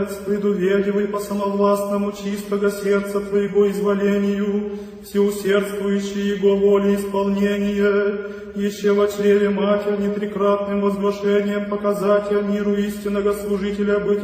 предуверивай по самовластному чистого сердца Твоего изволению, всеусердствующий Его воле исполнение, еще во чреве Матерь нетрикратным возглашением показатель миру истинного служителя быть